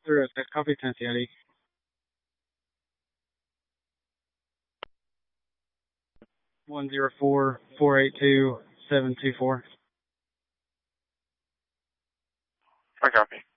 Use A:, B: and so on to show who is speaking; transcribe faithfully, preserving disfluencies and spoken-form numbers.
A: three oh six, copy Tennessee I D. one zero four, four eight two, seven two four.
B: I copy.